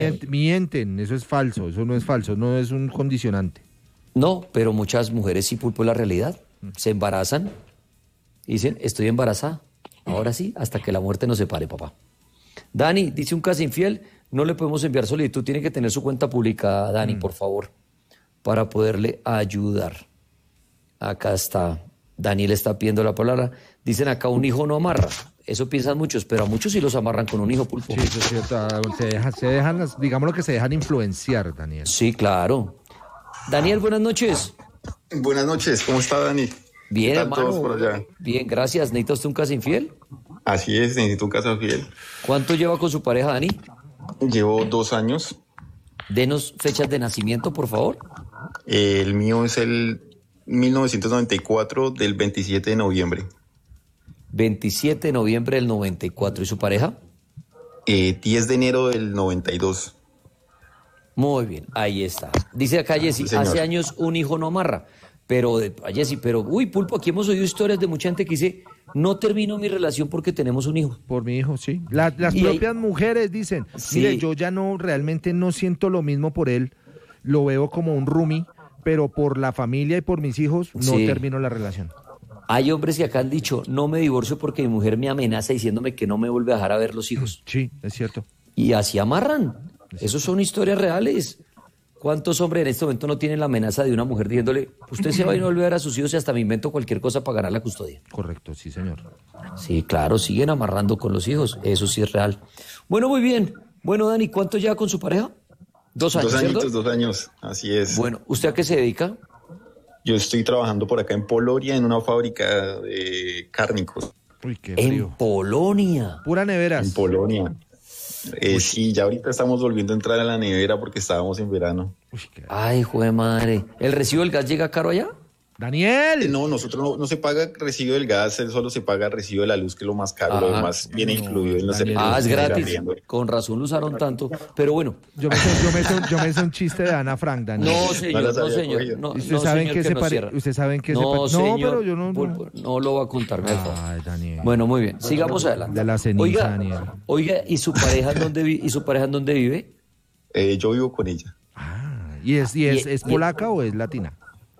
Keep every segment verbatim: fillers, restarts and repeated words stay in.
Mienten, mienten, eso es falso, eso no es falso, no es un condicionante. No, pero muchas mujeres sí, Pulpo, es la realidad. Se embarazan y dicen, estoy embarazada. Ahora sí, hasta que la muerte nos separe, papá. Dani, dice un casi infiel, no le podemos enviar solicitud, tiene que tener su cuenta pública, Dani, mm. por favor, para poderle ayudar. Acá está, Daniel está pidiendo la palabra. Dicen acá, un hijo no amarra. Eso piensan muchos, pero a muchos sí los amarran con un hijo, Pulpo. Sí, eso es cierto. Se dejan, se dejan, digámoslo que se dejan influenciar, Daniel. Sí, claro. Daniel, buenas noches. Buenas noches, ¿cómo está, Dani? Bien, ¿Qué tal hermano. todos por allá? Bien, gracias. ¿Necesita usted un caso infiel? Así es, necesito un caso infiel. ¿Cuánto lleva con su pareja, Dani? Llevo dos años. Denos fechas de nacimiento, por favor. Eh, el mío es el mil novecientos noventa y cuatro, del veintisiete de noviembre. veintisiete de noviembre del noventa y cuatro. ¿Y su pareja? Eh, diez de enero del noventa y dos. Muy bien, ahí está. Dice acá Jessy, sí, hace años un hijo no amarra. Pero, Jessy, pero, uy, Pulpo, aquí hemos oído historias de mucha gente que dice, no termino mi relación porque tenemos un hijo. Por mi hijo, sí. La, las y propias ahí, mujeres dicen, sí. Mire, yo ya no, realmente no siento lo mismo por él, lo veo como un roomie, pero por la familia y por mis hijos no sí. termino la relación. Hay hombres que acá han dicho, no me divorcio porque mi mujer me amenaza diciéndome que no me vuelve a dejar a ver los hijos. Sí, es cierto. Y así amarran. Esos son historias reales. ¿Cuántos hombres en este momento no tienen la amenaza de una mujer diciéndole, usted se va a ir a volver a sus hijos y hasta me invento cualquier cosa para ganar la custodia? Correcto, sí, señor. Sí, claro, siguen amarrando con los hijos. Eso sí es real. Bueno, muy bien. Bueno, Dani, ¿cuánto lleva con su pareja? Dos años, Dos añitos, ¿cierto? dos años, así es. Bueno, ¿usted a qué se dedica? Yo estoy trabajando por acá en Polonia en una fábrica de cárnicos. Uy, qué frío. En Polonia. Pura neveras. En Polonia. Eh, sí, ya ahorita estamos volviendo a entrar a la nevera porque estábamos en verano. Uy, qué... Ay, jue madre. ¿El recibo del gas llega caro allá? ¡Daniel! Eh, no, nosotros no, no se paga recibo del gas, solo se paga recibo de la luz, que es lo más caro, ah, lo demás viene no, incluido en los servicios. Ah, es gratis. Con razón lo usaron tanto. Pero bueno. Yo me sé, yo me sé, yo me sé un chiste de Ana Frank, Daniel. No, señor, no, no señor. No, ¿Ustedes no, saben señor, que, que se no pare... ¿Ustedes saben que no, se pare... señor, No, pero yo no... No, no lo va a contar, me Ay, Daniel. Bueno, muy bien. Sigamos adelante. De la ceniza, oiga, Daniel. Oiga, ¿y su pareja en dónde, vi... ¿y su pareja en dónde vive? Eh, yo vivo con ella. Ah, ¿y es, y es, y, es polaca y... o es latina?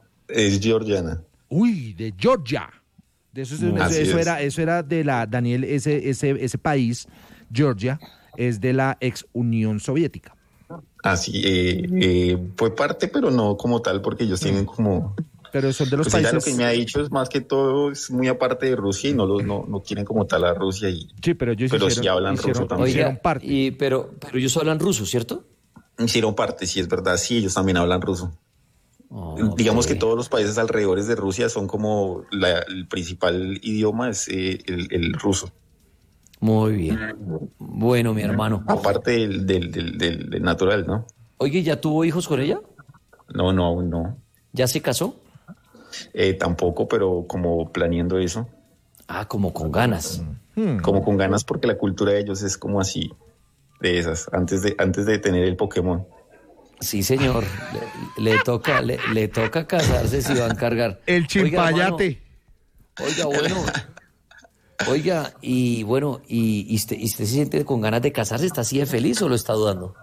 Es georgiana. Uy, de Georgia. De eso, eso, eso era, eso era de la, Daniel, ese, ese, ese país, Georgia, es de la ex Unión Soviética. Así, eh, eh, fue parte, pero no como tal, porque ellos tienen como... Pero son de los pues países... Ella lo que me ha dicho es más que todo, es muy aparte de Rusia y no los no, no quieren como tal a Rusia. Y, sí, pero ellos pero hicieron, sí hablan hicieron, ruso también. Oiga, parte. Y, pero, pero ellos hablan ruso, ¿cierto? Hicieron parte, sí, es verdad, sí, ellos también hablan ruso. Oh, Digamos okay. que todos los países alrededores de Rusia son como la, el principal idioma es eh, el, el ruso. Muy bien. Bueno, mi hermano. Aparte del, del, del, del, del natural, ¿no? Oye, ¿ya tuvo hijos con ella? No, no, aún no. ¿Ya se casó? Eh, tampoco, pero como planeando eso. Ah, como con ganas. Hmm. Como con ganas porque la cultura de ellos es como así, de esas, antes de, antes de tener el Pokémon. Sí, señor. Le, le toca, le, le toca casarse si va a encargar. El chimpayate. Oiga, oiga, bueno. Oiga, y bueno, y, y, usted, ¿y usted se siente con ganas de casarse? ¿Está así de feliz o lo está dudando?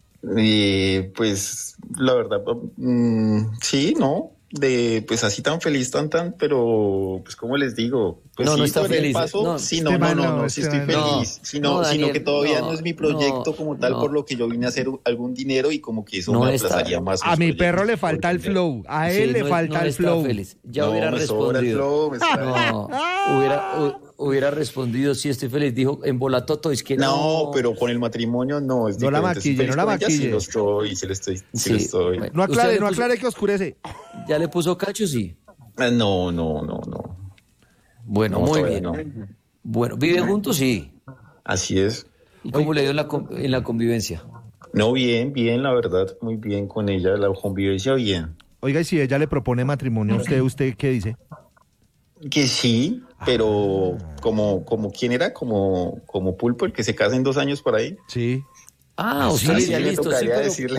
Eh, pues, la verdad, mmm, sí, ¿no? De, pues así tan feliz, tan, tan, pero, pues, ¿cómo les digo? Pues no, sí, no está feliz. Paso, no, sí, no, no, no, no, no, sí estoy feliz, no, sino, no, sino que todavía no, no es mi proyecto no, como tal, no. por lo que yo vine a hacer algún dinero y como que eso no me está. aplazaría más. A mi perro le falta el flow, a él sí, le no, falta no el flow. Feliz. Ya no, hubiera me respondido. El flow, me no, hubiera, hubiera respondido, sí, estoy feliz. Dijo, en Bolatoto, es que no. No, pero con el matrimonio no. Es no la maquille, no la maquille. Sí lo estoy, sí lo estoy, sí, sí lo estoy. Bueno, no aclare, no aclare que oscurece. ¿Ya le puso cacho, sí? No, no, no, no. Bueno, no, muy bien. No. Bueno, ¿viven juntos? Sí. Así es. ¿Y cómo Oye, le dio en la, en la convivencia? No, bien, bien, la verdad, muy bien con ella, la convivencia bien. Oiga, y si ella le propone matrimonio a usted, ¿usted qué dice? Que sí, pero ah. como, como quién era, como, como Pulpo, el que se casa en dos años por ahí. Sí. Ah, usted sí, ya sí, listo, sí, pero... decirle.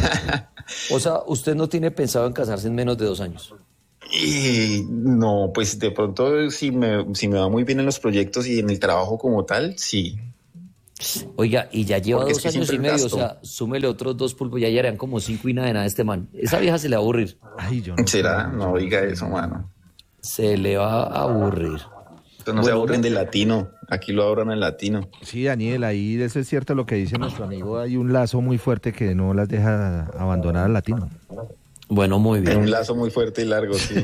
O sea, usted no tiene pensado en casarse en menos de dos años. Y no, pues de pronto si me, si me va muy bien en los proyectos y en el trabajo como tal, sí. Oiga, y ya lleva Porque dos es que años y siempre medio, o gasto. sea, súmele otros dos pulpos, ya llegarían como cinco y nada de nada a este man. Esa vieja se le va a aburrir. Ay, yo no ¿Será? sé. No diga eso, mano. Se le va a aburrir. Entonces no se Bueno, aburren no. de latino. Aquí lo abran en latino. Sí, Daniel, ahí eso es cierto lo que dice nuestro amigo. Hay un lazo muy fuerte que no las deja abandonar al latino. Bueno, muy Tiene un bien. lazo muy fuerte y largo, sí.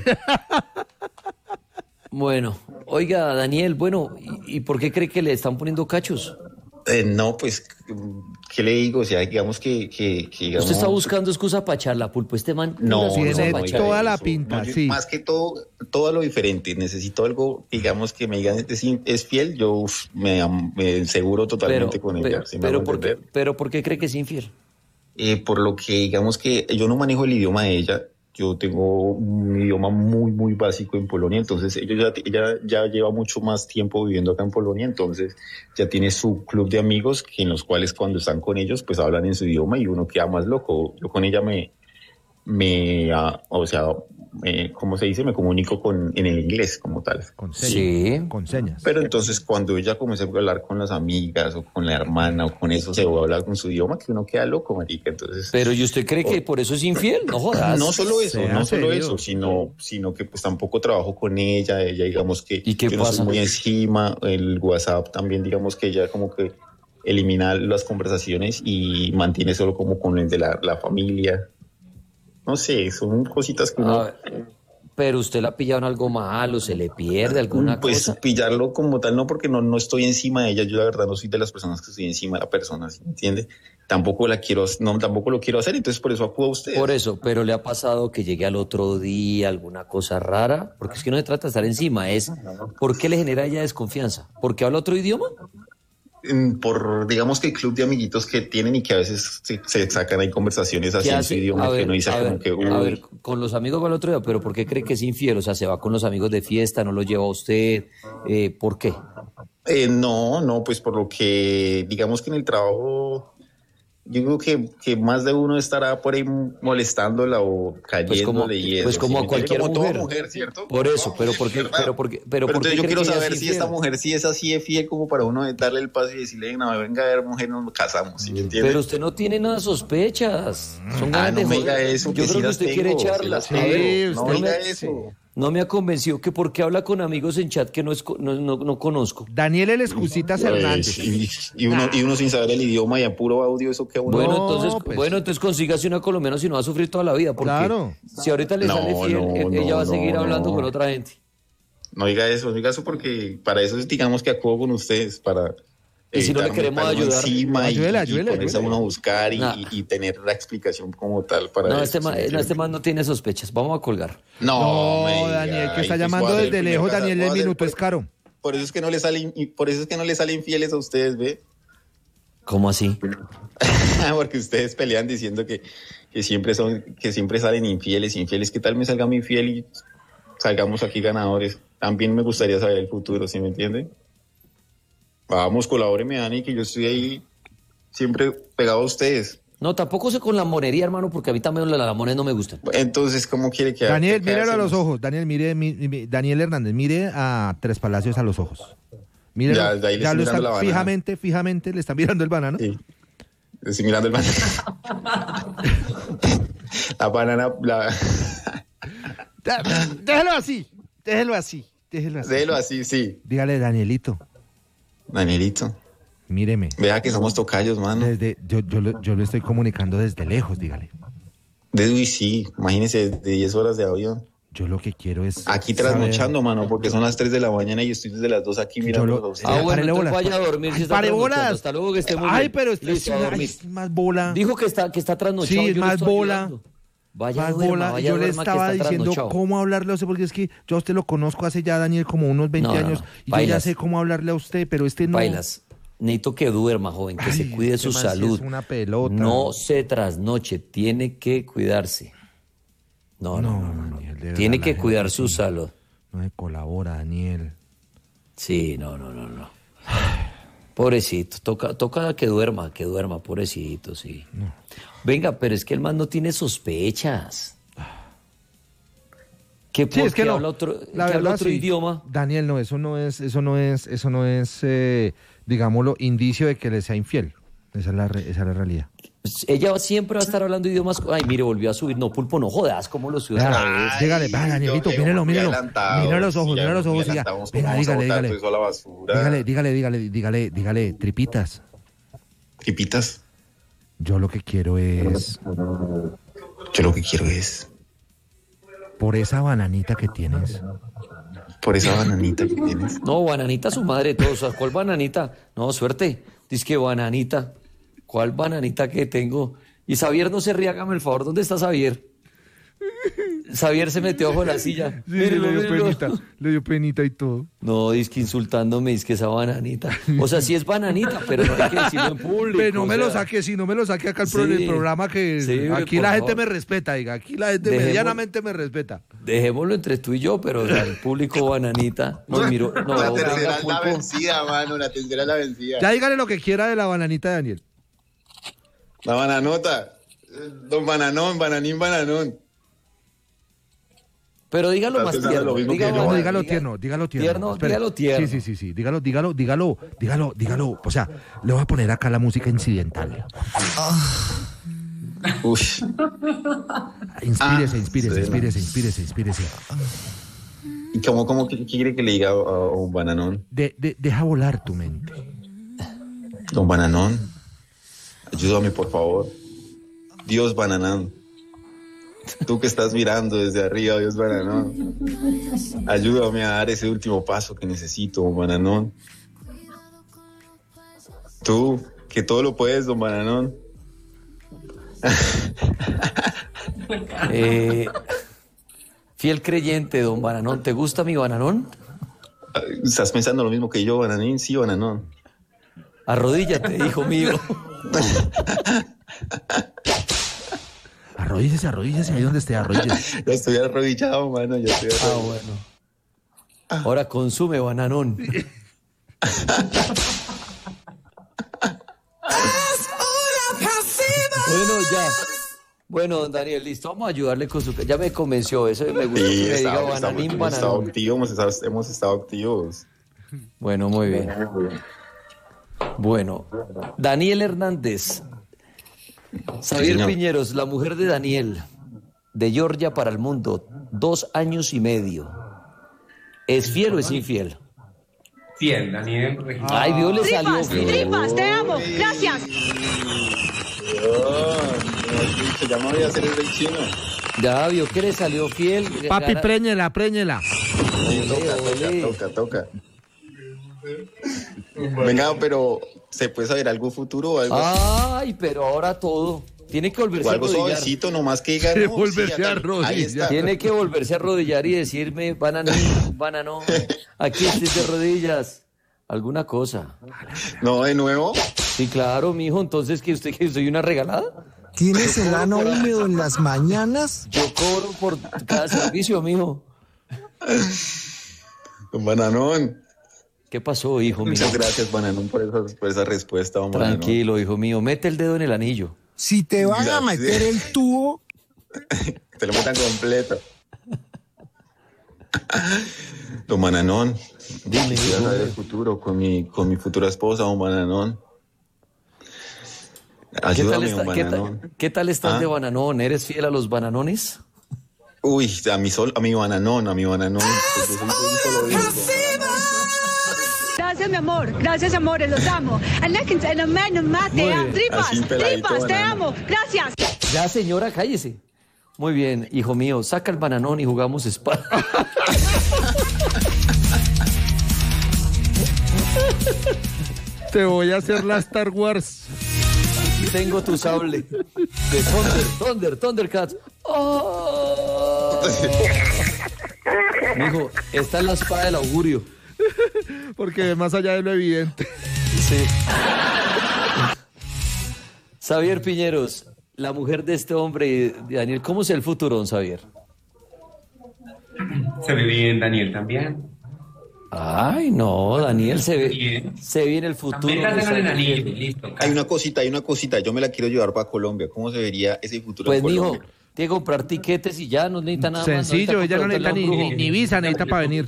Bueno, oiga, Daniel, bueno, ¿y, y por qué cree que le están poniendo cachos? Eh, no, pues, ¿qué le digo? O sea, digamos que... que, que digamos, Usted está buscando excusa para charla, pulpo. Este man... No, una excusa Tiene pa' oiga charla. toda la eso. pinta, No, yo- sí. Más que todo, todo lo diferente. Necesito algo, digamos, que me digan es, es fiel. Yo uf, me, am- me seguro Pero, totalmente con pero, ella. ¿Sí me pero, hago ¿por qué, entender? pero ¿por qué cree que es infiel? Eh, por lo que, digamos que yo no manejo el idioma de ella. Yo tengo un idioma muy, muy básico en Polonia. Entonces, ella ya, ella ya lleva mucho más tiempo viviendo acá en Polonia. Entonces, ya tiene su club de amigos que en los cuales cuando están con ellos, pues hablan en su idioma y uno queda más loco. Yo con ella me... me, ah, o sea, me, ¿cómo se dice? Me comunico con, en el inglés como tal. Con señas. Sí. Con señas. Pero entonces cuando ella comienza a hablar con las amigas o con la hermana o con eso, se va a hablar con su idioma, que uno queda loco, marica. Entonces, Pero ¿y usted cree que por eso es infiel? No jodas. no solo eso, sea no solo serio. eso, sino, sino que pues tampoco trabajo con ella, ella digamos que ¿Y qué yo no pasa? soy muy encima, el WhatsApp también digamos que ella como que elimina las conversaciones y mantiene solo como con el de la, la familia. No sé, son cositas que uno... A ver, pero usted la ha pillado en algo malo, se le pierde alguna Pues cosa. pillarlo como tal, no, porque no, no estoy encima de ella. Yo la verdad no soy de las personas que estoy encima de la persona, ¿sí me entiende? Tampoco la quiero, no, tampoco lo quiero hacer, entonces por eso acudo a ustedes. Por eso, pero le ha pasado que llegue al otro día alguna cosa rara, porque es que no se trata de estar encima, es ¿por qué le genera a ella desconfianza? ¿Porque habla otro idioma? Mm, Por, digamos que el club de amiguitos que tienen y que a veces se, se sacan ahí conversaciones así ¿Qué en su hace? idioma A que ver, uno dice a como ver, que, a uy, ver, con los amigos va al otro día, pero ¿por qué cree que es infiel? O sea, se va con los amigos de fiesta, no lo lleva a usted, eh, ¿por qué? eh, no, no, pues por lo que digamos que en el trabajo, yo creo que, que más de uno estará por ahí molestándola o Pues como, cayéndole y eso. pues como ¿sí a me entiende? cualquier Como mujer. toda mujer, ¿cierto? Por Como eso, toda pero mujer, ¿por qué, ¿verdad? pero por qué, pero Pero por qué entonces yo cree quiero que ella saber es si esta infiel? mujer sí es así de fiel como para uno darle el paso y decirle, no, venga a ver, mujer, nos casamos, ¿sí me entiende? Pero usted no tiene nada de sospechas. Son Ah, ganas no de me joder. diga eso, Yo que creo sí que las usted tengo, quiere sí echarla. las A ver, tengo. no No me, diga eso. no me ha convencido que porque habla con amigos en chat que no, es, co- no, no, no conozco. Daniel el Excusitas Pues, Hernández. y, y uno, y uno sin saber el idioma y a puro audio, eso que a uno... Bueno, No, entonces, pues. bueno, entonces consígase una colombiana si no va a sufrir toda la vida. Porque Claro. si ahorita le No, sale fiel, no, e- no, ella va a seguir no, hablando no. con otra gente. No diga eso, no diga eso porque para eso es, digamos que acudo con ustedes, para... Y si no le evitarme queremos estar uno ayudar. encima y, Ayúdela, y ayúdela, ponerse a ayúdela. uno a buscar y, Nah. y- y tener la explicación como tal para No, eso, este ¿sí man, me no, este entiende? man no tiene sospechas. Vamos a colgar. No, No, me diga, Daniel, que está ay, pues llamando voy a ser desde el primer lejos, casa- Daniel voy a el ser minuto por- es caro. Por eso es que no le salen, y por eso es que no le salen infieles a ustedes, ¿ve? ¿Cómo así? Porque ustedes pelean diciendo que, que siempre son, que siempre salen infieles, infieles. ¿Qué tal me salga mi infiel y salgamos aquí ganadores? También me gustaría saber el futuro, ¿sí me entiende? Vamos, colabóreme, Dani, que yo estoy ahí siempre pegado a ustedes. No, tampoco sé con la monería, hermano, porque a mí también las monedas no me gustan. Entonces, ¿cómo quiere que Daniel, que míralo a los hacemos? ojos. Daniel, mire, mi- mi- Daniel Hernández, mire a Tres Palacios a los ojos. Míralo, Ya, de ahí le ya estoy lo mirando están la banana. fijamente, fijamente, le están mirando el banano. Sí. Estoy mirando el banana. La banana, la... Déjelo así, déjelo así, déjelo así. Déjelo así, sí. Dígale, Danielito, Danielito, míreme. vea que somos tocayos, mano. Desde, yo, yo, lo- yo lo estoy comunicando desde lejos, dígale. De uy, sí, imagínese, de diez horas de avión. Yo lo que quiero es Aquí saber- trasnochando, mano, porque son las tres de la mañana y estoy desde las dos aquí mirando lo- a usted. Ah, bueno, párele entonces bolas. vaya a dormir si Ay, está pare trasnochando. bolas. Hasta luego, que esté muy Ay, bien. pero usted es, Listo, a una- ay, dormir. es más bola. Dijo que está, que está trasnochado. Sí, yo es lo más estoy bola. ayudando. Vaya, Más duerma, bola. vaya, Yo le duerma, que estaba está diciendo trasnochado. cómo hablarle a usted, porque es que yo a usted lo conozco hace ya, Daniel, como unos veinte No, no, años. no. Y yo ya Bailas. sé cómo hablarle a usted, pero este no. Bailas. Necesito que duerma, joven, que Ay, se cuide este su man sí salud. es una pelota. No se trasnoche, tiene que cuidarse. No, no, no. no, Daniel, de verdad, Tiene la que gente cuidar sí su salud. No me colabora, Daniel. Sí, no, no, no, no. Pobrecito, toca, toca que duerma, que duerma, pobrecito, sí. Venga, pero es que el man no tiene sospechas. Que porque Sí, es que no. habla otro, La que habla verdad, otro sí. idioma. Daniel, no, eso no es, eso no es, eso no es, eh, digámoslo, indicio de que le sea infiel. Esa es la, re- esa es la realidad. Ella siempre va a estar hablando idiomas. Ay, mire, volvió a subir. No, Pulpo, no jodas, ¿cómo lo subes? Vea, Ay, dígale, va, Danielito, yo mírelo, muy mírelo. adelantado, Mira los ojos, sí, mira los muy ojos y ya. adelantados, Venga, ¿cómo vamos a dígale, botar dígale. todo eso a la basura? Dígale, dígale, dígale, dígale, dígale, tripitas. Tripitas. Yo lo que quiero es, Yo lo que quiero es, por esa bananita que tienes, por esa bananita que tienes. No, bananita su madre, todos. ¿Cuál bananita? No, suerte. Dice que bananita. ¿Cuál bananita que tengo? Y Xavier, no se ría, hágame el favor. ¿Dónde está Xavier? Xavier se metió bajo la silla. Sí, Mírelo, le dio mírelo. penita, le dio penita y todo. No, dice que insultándome, dice que esa bananita. O sea, sí es bananita, pero no hay que decirlo en público. Pero no o me lo sea, saque, si no me lo saque acá al pro- sí, en el programa que sí, aquí por la gente favor. me respeta, diga, aquí la gente Dejemos- medianamente me respeta. Dejémoslo entre tú y yo, pero o sea, el público bananita. No, miro, no, la venga, tercera es la Pulpo. vencida, mano. La tercera es la vencida. Ya dígale lo que quiera de la bananita de Daniel. La bananota. Don Bananón, Bananín, Bananón. Pero dígalo más Estás pensando tierno. lo mismo que dígalo, yo. No, Diga- dígalo tierno, dígalo tierno. Tierno, Espere. dígalo tierno. Sí, sí, sí, sí, dígalo, dígalo, dígalo, dígalo, dígalo. O sea, le voy a poner acá la música incidental. Uy. Inspírese, Ah, inspírese, sí, inspírese, inspírese, inspírese. ¿Y cómo, cómo qué quiere que le diga a, a un Bananón? De, de- deja volar tu mente. Don Bananón, ayúdame por favor. Dios Bananón. Tú que estás mirando desde arriba, Dios Bananón. Ayúdame a dar ese último paso que necesito, don Bananón. Tú, que todo lo puedes, don Bananón. Eh, fiel creyente, don Bananón. ¿Te gusta mi bananón? ¿Estás pensando lo mismo que yo, Bananín? Sí, Bananón. Arrodíllate, hijo mío. Arrodíllese, arrodíllese ahí donde esté, arrodíllese. Ya estoy arrodillado, mano. Ya estoy Ah, arrodillado. bueno. Ahora consume bananón. Bueno, ya. Bueno, don Daniel, listo. Vamos a ayudarle con su... Ya me convenció eso. Me gusta Sí, que me diga estamos, estamos- bananín, hemos estado bananón. activos, hemos estado, hemos estado activos. Bueno, muy bien. Bueno, Daniel Hernández. Xavier señor. Piñeros, la mujer de Daniel, de Georgia para el mundo, dos años y medio. ¿Es fiel o es infiel? Fiel, Daniel. Ay, vio, le salió Tripas, fiel. tripas, te amo. Gracias. Oh, ya me voy a hacer el rey chino. Ya vio que le salió fiel. Papi, Gana- préñela, préñela. Sí, toca, ole. toca, toca, toca. Venga, pero ¿se puede saber algo futuro o algo, Ay, pero ahora todo. Tiene que volverse o a algo arrodillar. suavecito, nomás que diga? De no, volverse sí, a ahí arrodillar. está. Tiene que volverse a arrodillar y decirme, bananón, bananón, aquí estés de rodillas. Alguna cosa. No, de nuevo. Sí, claro, mijo. Entonces, ¿que usted que soy una regalada? ¿Tienes el ano húmedo en las mañanas? Yo cobro por cada servicio, mijo. Don Bananón. ¿Qué pasó, hijo mío? Muchas gracias, Bananón, por esa, por esa respuesta, don Bananón. Tranquilo, hijo mío. Mete el dedo en el anillo. Si te van a Gracias. meter el tubo, Te lo metan completo. Don Bananón. Dime, Quisiera hijo. saber el futuro con mi, con mi futura esposa, don Bananón. ¿Qué tal, Ayúdame, está- don qué Bananón. tal- qué tal estás ¿Ah? de bananón? ¿Eres fiel a los bananones? Uy, a mi sol, a mi bananón, a mi bananón. Yo soy un solo Dios, don Bananón. Gracias, mi amor. Gracias, amores. Los amo. Aléjense, en amén, mate. Muy bien. Tripas, Así, peladito, tripas, te banano. amo. Gracias. Ya, señora, cállese. Muy bien, hijo mío. Saca el bananón y jugamos espada. Te voy a hacer la Star Wars. Aquí tengo tu sable. De Thunder, Thunder, Thundercats. ¡Oh! Mijo, esta es la espada del augurio. Porque más allá de lo evidente. Sí. Xavier Piñeros, la mujer de este hombre, Daniel, ¿cómo es el futuro, don Xavier? Se ve bien, Daniel, también. Ay, no, Daniel, se ve, Bien. se ve en el futuro. Métaselo me en el está anillo, diciendo. listo. Hay una cosita, hay una cosita. Yo me la quiero llevar para Colombia. ¿Cómo se vería ese futuro Pues, en mijo, Colombia? Tiene que comprar tiquetes y ya, no necesita nada más. Sencillo, no ella no necesita contratarle a ni, un ni, brujo. ni visa, necesita para venir.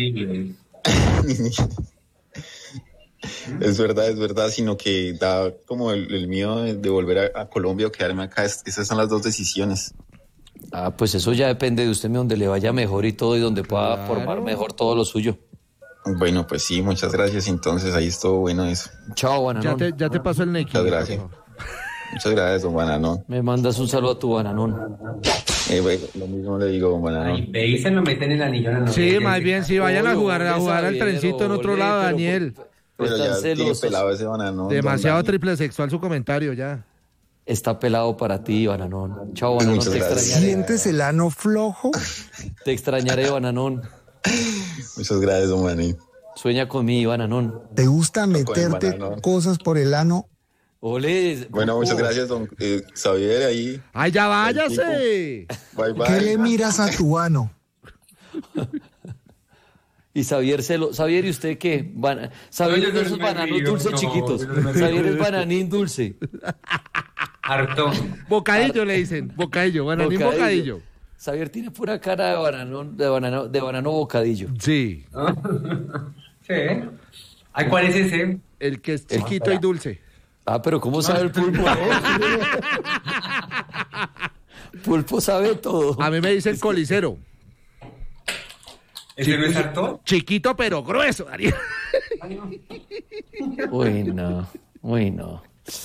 Es verdad, es verdad, sino que da como el, el miedo de, de volver a, a Colombia o quedarme acá. Es- esas son las dos decisiones. Ah, pues eso ya depende de usted, donde le vaya mejor y todo, y donde pueda Claro. formar mejor todo lo suyo. Bueno, pues sí, muchas gracias. Entonces ahí estuvo bueno eso. Chao, Ya Bananón. te, ya te paso el Neki. Muchas gracias. Muchas gracias, don Bananón. Me mandas un saludo a tu Bananón. Eh, bueno, lo mismo le digo, don Bananón. Ay, ve y se lo meten en el anillo en la Sí, novia. más bien, sí, vayan a Obvio, jugar, a ole, jugar al Xavier, trencito en otro ole, lado, pero Daniel. por- Pero están ya tiene celosos. pelado ese Bananón. don Demasiado Dani. triple sexual su comentario ya. Está pelado para ti, Bananón. Chao, Bananón, Muchas te gracias. extrañaré. ¿Sientes el ano flojo? Te extrañaré, Bananón. Muchas gracias, don Maní. Sueña conmigo, Bananón. ¿Te gusta meterte banano. cosas por el ano? Ole. Bueno, Pulpo. muchas gracias, don eh, Xavier, ahí. ¡Ay, ya váyase! Bye, ¿Qué bye. le miras a tu ano? Y Xavier, se lo, Xavier, ¿y usted qué? Ban- Xavier No, es yo de no esos me bananos río, dulces no, chiquitos. yo no me río. Xavier es bananín dulce. Harto. Bocadillo le dicen, bocadillo, bananín bocadillo. Xavier tiene pura cara de banano, de banano, de banano bocadillo. Sí, Sí. Ay, ¿cuál es ese? el que es chiquito y dulce. Ah, pero ¿cómo sabe el pulpo? Pulpo sabe todo. A mí me dicen colicero. ¿Ese no es harto? Chiquito pero grueso, Daniel. Uy, no. Uy, no.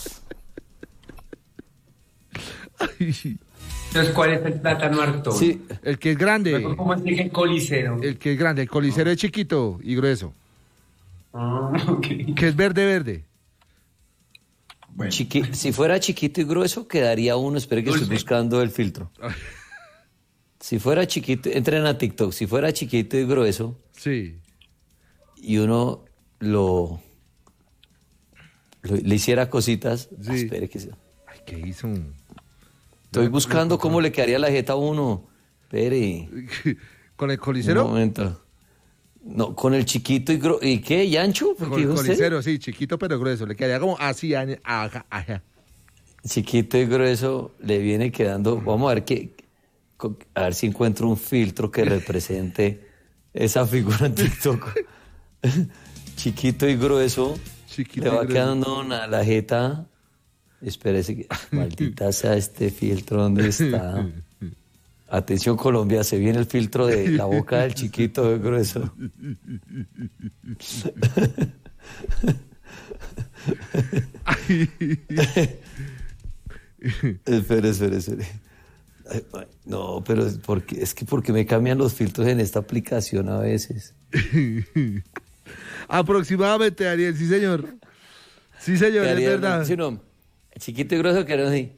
Entonces, ¿cuál es el plátano harto? Sí, El que es grande. ¿Cómo se dice colicero? El que es grande. El colicero es chiquito y grueso. Ah, ok. Que es verde, verde. Bueno. chiqui- si fuera chiquito y grueso, quedaría uno. Espere que estoy Dulce. buscando el filtro. Si fuera chiquito, entren a TikTok. Si fuera chiquito y grueso, Sí. y uno lo, lo- le hiciera cositas. Sí. Ah, espere que se- Ay, ¿qué hizo? estoy buscando cómo le quedaría la jeta a uno. Espere. ¿Con el Un colicero? momento. No, con el chiquito y gro... ¿Y qué? ¿Y ancho? ¿Qué Con el dijo usted? colicero, sí, chiquito pero grueso. Le quedaría como así, aña- ajá, ajá. Chiquito y grueso le viene quedando. Vamos a ver qué. co- A ver si encuentro un filtro que represente esa figura en TikTok. Chiquito y grueso. Chiquito le y va grueso. quedando una, la jeta. Espérese que. Maldita sea este filtro, ¿dónde está? Atención, Colombia, se viene el filtro de la boca del chiquito y grueso. Espere, espere, espere. Ay, ay, no, pero es, porque, es que porque me cambian los filtros en esta aplicación a veces. Aproximadamente, Daniel, sí, señor. Sí, señor, es Quedaría- verdad. sí, no, chiquito y grueso que así.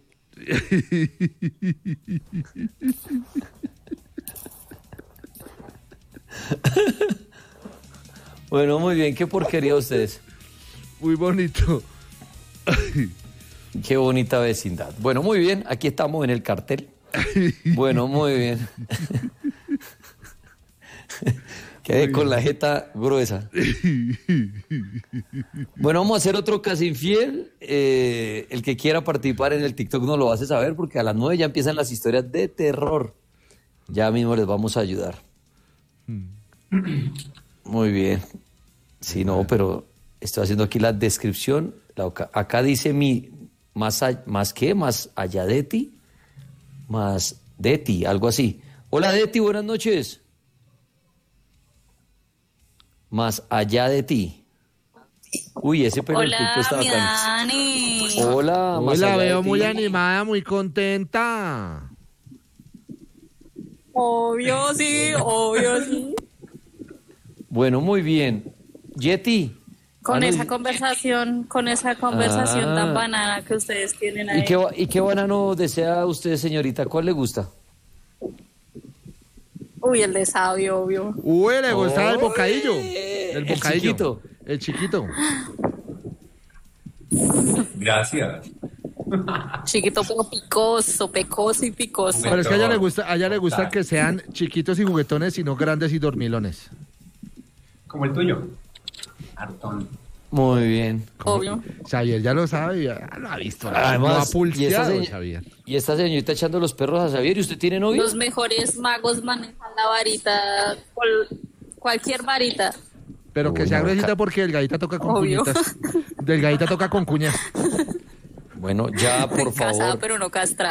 Bueno, muy bien, qué porquería ustedes. Muy bonito. Qué bonita vecindad. Bueno, muy bien, aquí estamos en el cartel. Bueno, muy bien. Quedé con la jeta gruesa. Bueno, vamos a hacer otro casi infiel. Eh, el que quiera participar en el TikTok nos lo hace saber porque a las nueve ya empiezan las historias de terror. Ya mismo les vamos a ayudar. Muy bien. Sí, no, pero estoy haciendo aquí la descripción. La oca- acá dice mi más, a- más qué, más allá de ti, más de ti, algo así. Hola Deti, buenas noches. Más allá de ti. Uy, ese pelo del pulpo Hola, está mi bacán. Dani. Hola, Hoy más la allá de veo ti. muy animada, muy contenta. Obvio, sí, obvio, sí. Bueno, muy bien. Yeti. Con ah, no, esa y- conversación, con esa conversación Ah. tan banana que ustedes tienen ahí. ¿Y qué, ba- ¿Y qué banano desea usted, señorita? ¿Cuál le gusta? Uy, el de sabio, obvio. Uy, le gustaba el Uy, bocadillo. El el bocadillo. chiquito. El chiquito. Gracias. Chiquito pero picoso, pecoso y picoso. Pero es que a ella le gusta, a ella le gusta que sean chiquitos y juguetones y no grandes y dormilones. Como el tuyo. Hartón. Muy bien. Obvio. Xavier ya lo sabe, ya lo ha visto. Lo ha Además, y esta, pulseado, señ- Xavier. y esta señorita echando los perros a Xavier, ¿y usted tiene novio? Los mejores magos manejan la varita, cual- cualquier varita. Pero que Uy, sea no, gruesita ca- porque el gallita toca con Obvio. cuñitas. Del gallita toca con cuñas. Bueno, ya, por Casada favor. pero no castrada.